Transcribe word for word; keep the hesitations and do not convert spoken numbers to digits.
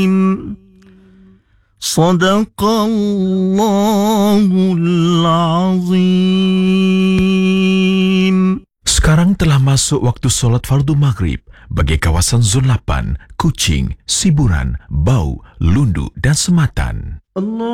Sadaqallahul azim. Sekarang telah masuk waktu solat fardu maghrib bagi kawasan Zon lapan, Kuching, Siburan, Bau, Lundu dan Sematan. Allah